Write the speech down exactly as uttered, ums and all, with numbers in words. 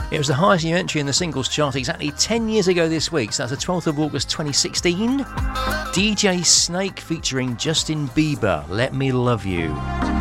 It was the highest new entry in the singles chart exactly ten years ago this week, so that's the twelfth of August twenty sixteen. D J Snake featuring Justin Bieber, Let Me Love You.